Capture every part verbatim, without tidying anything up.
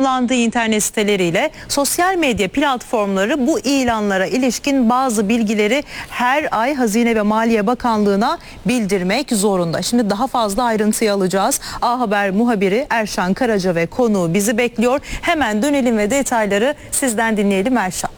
kullandığı internet siteleriyle sosyal medya platformları bu ilanlara ilişkin bazı bilgileri her ay Hazine ve Maliye Bakanlığı'na bildirmek zorunda. Şimdi daha fazla ayrıntıyı alacağız. A Haber muhabiri Erşan Karaca ve konuğu bizi bekliyor. Hemen dönelim ve detayları sizden dinleyelim Erşan.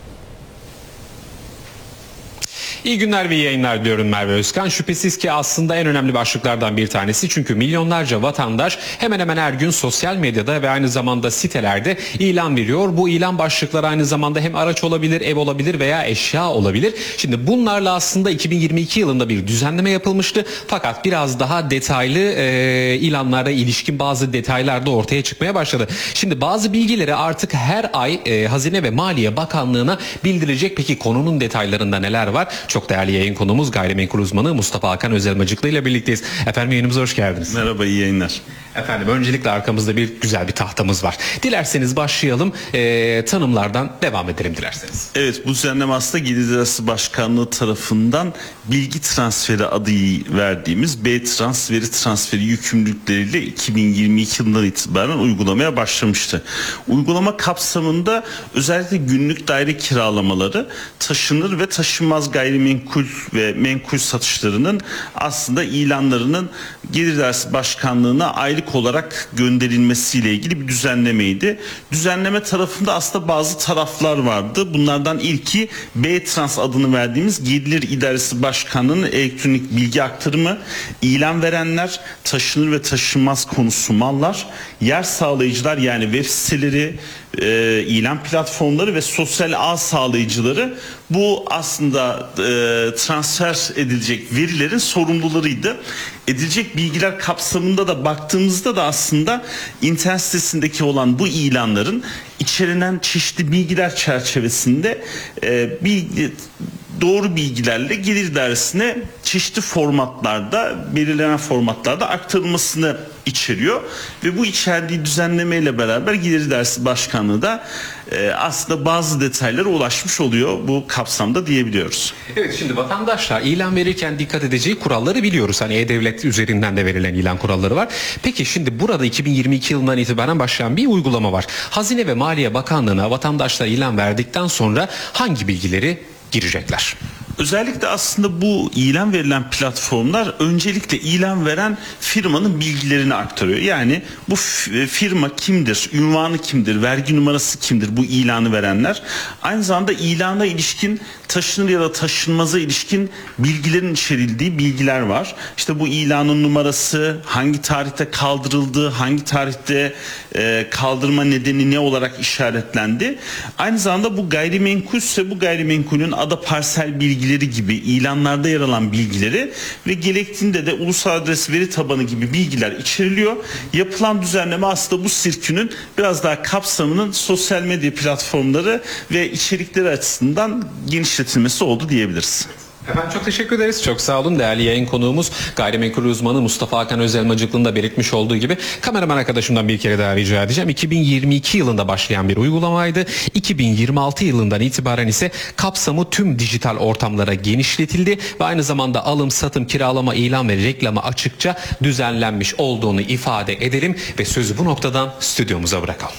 İyi günler ve iyi yayınlar diliyorum Merve Özkan. Şüphesiz ki aslında en önemli başlıklardan bir tanesi. Çünkü milyonlarca vatandaş hemen hemen her gün sosyal medyada ve aynı zamanda sitelerde ilan veriyor. Bu ilan başlıkları aynı zamanda hem araç olabilir, ev olabilir veya eşya olabilir. Şimdi bunlarla aslında iki bin yirmi iki yılında bir düzenleme yapılmıştı. Fakat biraz daha detaylı e, ilanlara ilişkin bazı detaylar da ortaya çıkmaya başladı. Şimdi bazı bilgileri artık her ay e, Hazine ve Maliye Bakanlığı'na bildirecek. Peki konunun detaylarında neler var? Çok değerli yayın konuğumuz gayrimenkul uzmanı Mustafa Hakan Özelmacıklı ile birlikteyiz. Efendim yayınımıza hoş geldiniz. Merhaba, iyi yayınlar. Efendim öncelikle arkamızda bir güzel bir tahtamız var. Dilerseniz başlayalım. E, tanımlardan devam edelim dilerseniz. Evet, bu düzenleme aslında Gelir İdaresi Başkanlığı tarafından bilgi transferi adı verdiğimiz B transferi transferi yükümlülükleriyle iki bin yirmi iki yılından itibaren uygulamaya başlamıştı. Uygulama kapsamında özellikle günlük daire kiralamaları, taşınır ve taşınmaz gayrimenkul ve menkul satışlarının aslında ilanlarının Gelir İdaresi Başkanlığı'na aylık olarak gönderilmesiyle ilgili bir düzenlemeydi. Düzenleme tarafında aslında bazı taraflar vardı. Bunlardan ilki B-Trans adını verdiğimiz Gelir İdaresi Başkanlığı'nın elektronik bilgi aktarımı, ilan verenler, taşınır ve taşınmaz konusu mallar, yer sağlayıcılar yani web siteleri, e, ilan platformları ve sosyal ağ sağlayıcıları bu aslında e, transfer edilecek verilerin sorumlularıydı. Edilecek bilgiler kapsamında da baktığımızda da aslında internet sitesindeki olan bu ilanların içerilen çeşitli bilgiler çerçevesinde e, bilgi, doğru bilgilerle Gelir İdaresi'ne çeşitli formatlarda, belirlenen formatlarda aktarılmasını içeriyor ve bu içerdiği düzenlemeyle beraber Gelir İdaresi Başkanlığı da e, aslında bazı detaylara ulaşmış oluyor bu kapsamda diyebiliyoruz. Evet, şimdi vatandaşlar ilan verirken dikkat edeceği kuralları biliyoruz. Hani E-Devlet üzerinden de verilen ilan kuralları var. Peki şimdi burada iki bin yirmi iki yılından itibaren başlayan bir uygulama var. Hazine ve Maliye Bakanlığı'na vatandaşlar ilan verdikten sonra hangi bilgileri girecekler? Özellikle aslında bu ilan verilen platformlar öncelikle ilan veren firmanın bilgilerini aktarıyor. Yani bu firma kimdir, ünvanı kimdir, vergi numarası kimdir bu ilanı verenler. Aynı zamanda ilana ilişkin taşınır ya da taşınmaza ilişkin bilgilerin içerildiği bilgiler var. İşte bu ilanın numarası, hangi tarihte kaldırıldı, hangi tarihte e, kaldırma nedeni ne olarak işaretlendi. Aynı zamanda bu gayrimenkulse bu gayrimenkulün ada parsel bilgileri gibi ilanlarda yer alan bilgileri ve gerektiğinde de ulusal adres veri tabanı gibi bilgiler içeriliyor. Yapılan düzenleme aslında bu sirkünün biraz daha kapsamının sosyal medya platformları ve içerikleri açısından genişletilmesi oldu diyebiliriz. Efendim çok teşekkür ederiz. Çok sağ olun. Değerli yayın konuğumuz gayrimenkul uzmanı Mustafa Hakan Özelmacıklı'nın da belirtmiş olduğu gibi kameraman arkadaşımdan bir kere daha rica edeceğim. iki bin yirmi iki yılında başlayan bir uygulamaydı. iki bin yirmi altı yılından itibaren ise kapsamı tüm dijital ortamlara genişletildi ve aynı zamanda alım, satım, kiralama, ilan ve reklama açıkça düzenlenmiş olduğunu ifade edelim ve sözü bu noktadan stüdyomuza bırakalım.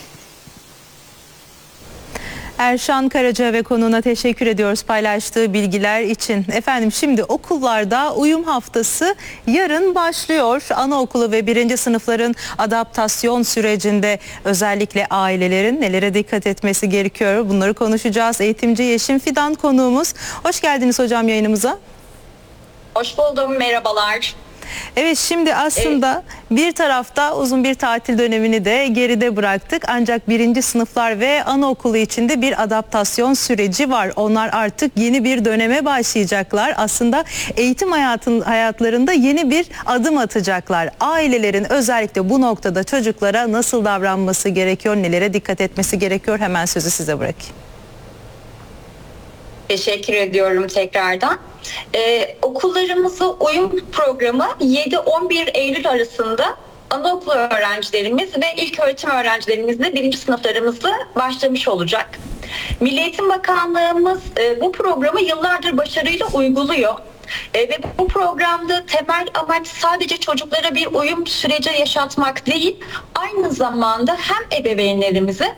Erşan Karaca ve konuğuna teşekkür ediyoruz paylaştığı bilgiler için. Efendim şimdi okullarda uyum haftası yarın başlıyor. Anaokulu ve birinci sınıfların adaptasyon sürecinde özellikle ailelerin nelere dikkat etmesi gerekiyor? Bunları konuşacağız. Eğitimci Yeşim Fidan konuğumuz. Hoş geldiniz hocam yayınımıza. Hoş buldum, merhabalar. Evet, şimdi aslında bir tarafta uzun bir tatil dönemini de geride bıraktık. Ancak birinci sınıflar ve anaokulu içinde bir adaptasyon süreci var. Onlar artık yeni bir döneme başlayacaklar. Aslında eğitim hayatın, hayatlarında yeni bir adım atacaklar. Ailelerin özellikle bu noktada çocuklara nasıl davranması gerekiyor, nelere dikkat etmesi gerekiyor? Hemen sözü size bırakayım. Teşekkür ediyorum tekrardan. Ee, okullarımızı uyum programı yedi on bir Eylül arasında anaokulu öğrencilerimiz ve ilköğretim öğrencilerimizle birinci sınıflarımızla başlamış olacak. Milli Eğitim Bakanlığımız e, bu programı yıllardır başarıyla uyguluyor. E, ve bu programda temel amaç sadece çocuklara bir uyum süreci yaşatmak değil, aynı zamanda hem ebeveynlerimizi